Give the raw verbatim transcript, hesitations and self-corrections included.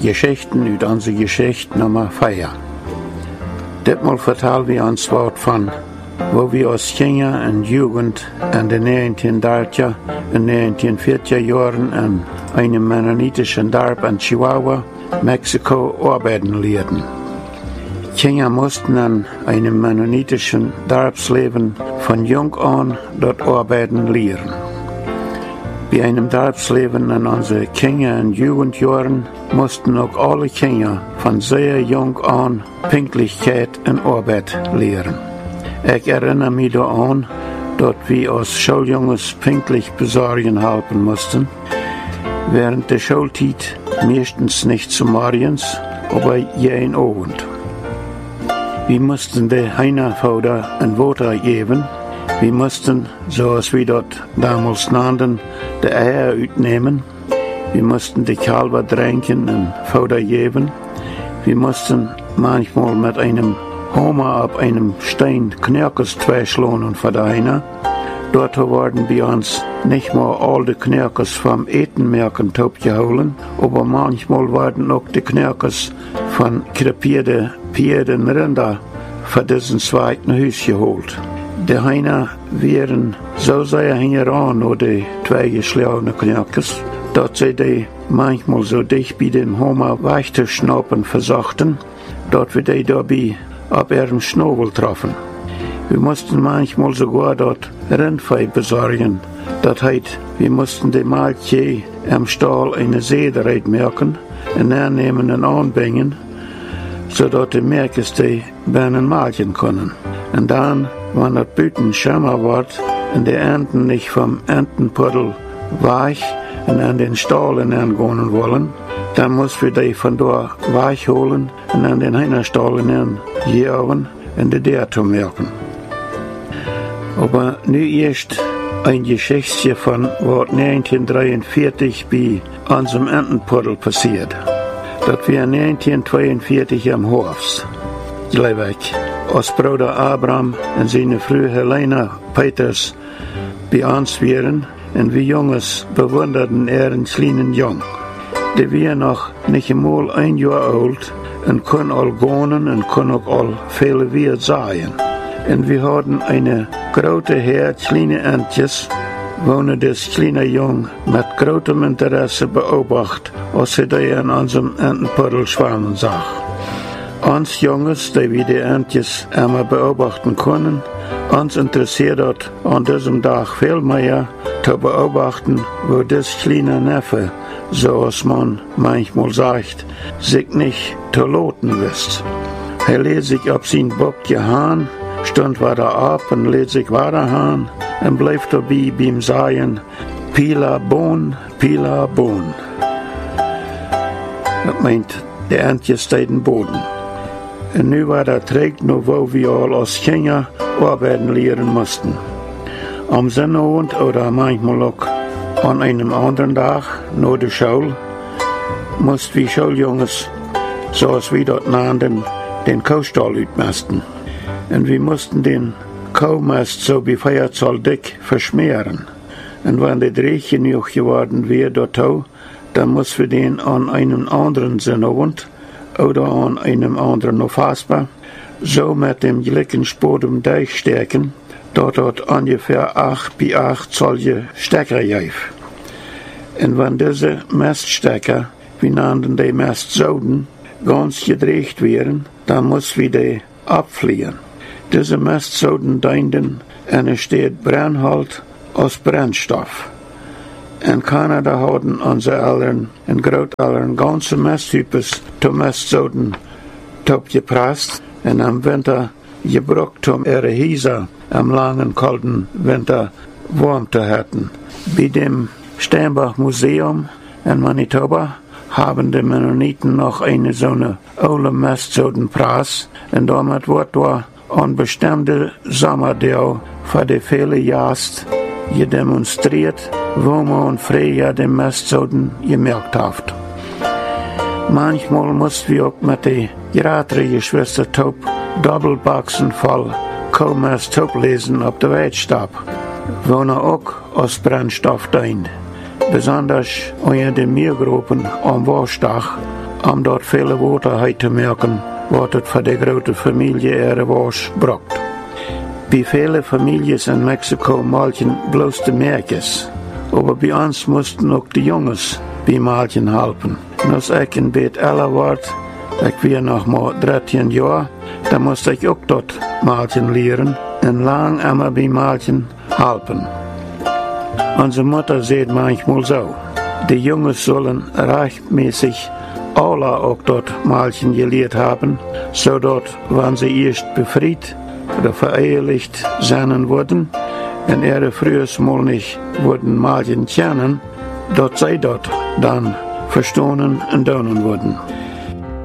Geschichten uit onze Geschichte Nummer vier. Ditmaal vertellen wir uns Wort von, wo wir als Kinder und Jugend in den negenzehnhundertdertig und negenzehnhundertvierzig Jahren in einem mennonitischen Dorf in Chihuahua, Mexiko, arbeiten lehrten. Kinder mussten in einem mennonitischen Dorfsleben von jung an dort arbeiten lehren. Bei einem Dorfsleben in unseren Kinder- und Jugendjahren mussten auch alle Kinder von sehr jung an Pünktlichkeit und Arbeit lehren. Ich erinnere mich daran, dass wir als Schuljunges pünktlich besorgen helfen mussten, während der Schulzeit meistens nicht zu morgens, aber jeden Abend. Wir mussten der Heinervater ein Wasser geben. Wir mussten, zoals wir dort damals nannten, die Eier uitnemen. Wir mussten die Kalber tränken und Futter geben. Wir mussten manchmal mit einem Hammer auf einem Stein Knirkes zweischlagen und verdeinen. Dort wurden wir uns nicht mal all die Knirkes vom Etenmerken geholt, aber manchmal wurden auch die Knirkes von krepierten Pferden und Rinder für diesen zweiten Haus geholt. Die Heiner wären so sehr hingeran nur die zwei geschlagenen Knirkes, dass sie die manchmal so dicht bei dem Hammer wegzuschnappen versuchten, dass wir die dabei auf ihrem Schnabel trafen. Wir mussten manchmal sogar dort Rindvieh besorgen. Das heißt, wir mussten dem Maltje am Stall eine Sederheit merken und hernehmen und anbringen, sodass die Merkes die Beinen malchen können. Und dann, wenn das Büten schöner wird und die Enten nicht vom Entenpuddel weich und an den Stallen angehen wollen, dann muss wir die von dort weich holen und an den Heinerstallen jagen und die der zu merken. Aber nu erst ein Geschichtchen von was negenzehnhundertdreiundvierzig bei unserem Entenpuddel passiert. Das wir negenzehnhundertzweiundvierzig am Horst, gleich als Bruder Abraham und seine Frau Helena Peters bei uns wären und wir Junges bewunderten ihren kleinen Jungen. Die wir noch nicht einmal ein Jahr alt und können all gehen und können auch all viele Wert sehen. Und wir hatten eine große Herd kleine Entjes, wo das kleine Jung mit großem Interesse beobachtet, als sie die in unserem Entenpuddel schwammen sah. Uns Junges, die wir die Entjes einmal beobachten können, uns interessiert an diesem Tag viel mehr zu beobachten, wo das kleine Neffe, so als man manchmal sagt, sich nicht zu loten wisst. Er lädt sich auf sein Bockje Hahn, stund weiter ab und lädt sich weiter Hahn und bleibt dabei beim Sagen, Pila Bohn, Pila Bohn. Das meint, der Entjes den Boden. Und nu war der Trägt nur, wo wir all als Kinder arbeiten lehren mussten. Am Sonnabend oder manchmal auch an einem anderen Tag, nur der Schule, mussten wir Schuljunges, so als wir dort nannten, den Kuhstall uitmesten. Und wir mussten den Kuhmast so wie Feierzahl dick verschmieren. Und wenn der Dreh genug geworden wäre dort, dann mussten wir den an einem anderen Sonnabend oder an einem anderen noch fassbar, so mit dem gleichen Spodem durchstecken, dort hat ungefähr acht bei acht solche Stecker gab. Und wenn diese Maststecker, wir nannten die Mastsoden, ganz gedreht wären, dann muss wir die abfliehen. Diese Mastsoden dienten, und es steht Brennholz als Brennstoff. In Kanada hatten unsere Eltern und Großeltern ganze Masttypes zu Mastsoden gepresst und im Winter gebraucht, um ihre Häuser am langen, kalten Winter warm zu halten. Bei dem Steinbach Museum in Manitoba haben die Mennoniten noch eine so eine alte Mastsodenpreis und damit wird da an bestimmte Sommerdau für die viele Jahre gedemonstriert, wo man früher die Mastsoden gemerkt hat. Manchmal mussten wir auch mit den größeren Geschwister Taub Doppelboxen voll Kohlmast Taub lesen auf der Weitstab, wo er auch als Brennstoff dient. Besonders unter den Meergruppen am Waschtag um dort viele Worte zu merken, was es für die große Familie ihre was braucht. Bei vielen Familien in Mexiko malchen bloß die Mädchen, aber bei uns mussten auch die Jungs bei Malchen helfen. Und als ich ein bisschen älter war, ich war noch mal dreizehn Jahre, da musste ich auch dort Malchen lernen und lang immer bei Malchen helfen. Unsere Mutter sagt manchmal so, die Jungs sollen rechtmäßig alle auch dort Malchen gelehrt haben, so dort, wenn sie erst befreit oder verehelicht sein wurden, und ihre frühes Mal nicht wurden Malchen kennen, dort sei dort dann verstanden und donen wurden.